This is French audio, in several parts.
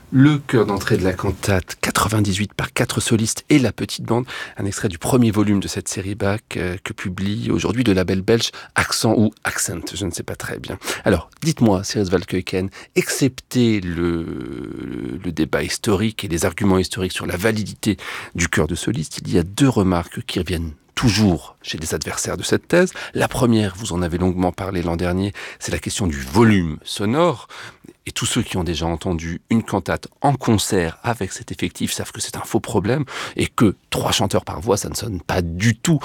Le chœur d'entrée de la cantate 98 par 4 solistes et la petite bande, un extrait du premier volume de cette série Bach que publie aujourd'hui le label belge Accent ou Accent, je ne sais pas très bien. Alors, dites-moi, Cyrus Valkeuken, excepté le débat historique et les arguments historiques sur la validité du chœur de soliste, il y a deux remarques qui reviennent toujours chez les adversaires de cette thèse. La première, vous en avez longuement parlé l'an dernier, c'est la question du volume sonore. Et tous ceux qui ont déjà entendu une cantate en concert avec cet effectif savent que c'est un faux problème et que 3 chanteurs par voix, ça ne sonne pas du tout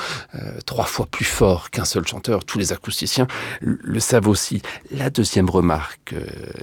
3 fois plus fort qu'un seul chanteur. Tous les acousticiens le savent aussi. La deuxième remarque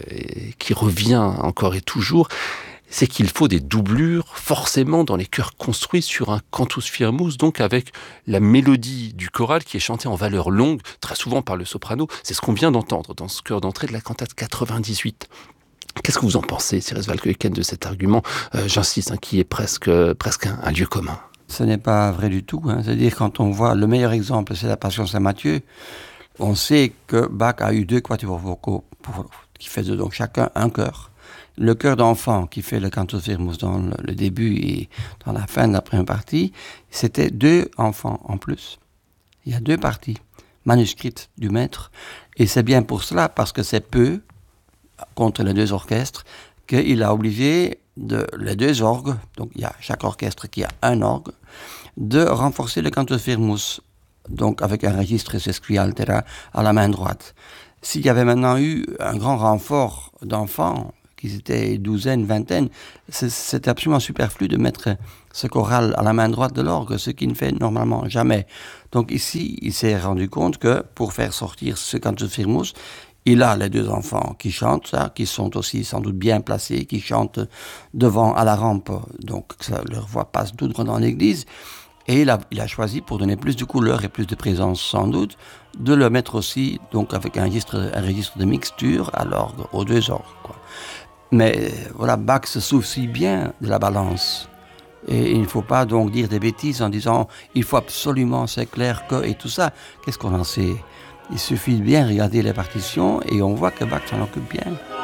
qui revient encore et toujours, c'est qu'il faut des doublures forcément dans les chœurs construits sur un cantus firmus, donc avec la mélodie du choral qui est chantée en valeur longue, très souvent par le soprano. C'est ce qu'on vient d'entendre dans ce chœur d'entrée de la cantate 98. Qu'est-ce que vous en pensez, Cyrus Valkeuken, de cet argument, j'insiste, qui est presque un lieu commun? Ce n'est pas vrai du tout. C'est-à-dire, quand on voit, le meilleur exemple, c'est la Passion Saint-Matthieu, on sait que Bach a eu 2 quatuors vocaux qui faisaient donc chacun un chœur. Le chœur d'enfant qui fait le cantus firmus dans le début et dans la fin de la première partie, c'était 2 enfants en plus. Il y a 2 parties manuscrites du maître, et c'est bien pour cela, parce que c'est peu, contre les 2 orchestres, qu'il a obligé les 2 orgues, donc il y a chaque orchestre qui a un orgue, de renforcer le cantus firmus, donc avec un registre sesqui altera à la main droite. S'il y avait maintenant eu un grand renfort d'enfants, qui étaient douzaine, vingtaine, c'était absolument superflu de mettre ce choral à la main droite de l'orgue, ce qu'il ne fait normalement jamais. Donc ici, il s'est rendu compte que pour faire sortir ce cantus firmus, il a les 2 enfants qui chantent, qui sont aussi sans doute bien placés, qui chantent devant à la rampe, donc leur voix passe tout droit dans l'église. Et il a choisi, pour donner plus de couleur et plus de présence sans doute, de le mettre aussi donc avec un registre de mixture à l'orgue, aux 2 orgues, quoi. Mais voilà, Bach se soucie bien de la balance. Et il ne faut pas donc dire des bêtises en disant « il faut absolument, c'est clair que… » et tout ça. Qu'est-ce qu'on en sait? Il suffit de bien regarder les partitions et on voit que Bach s'en occupe bien.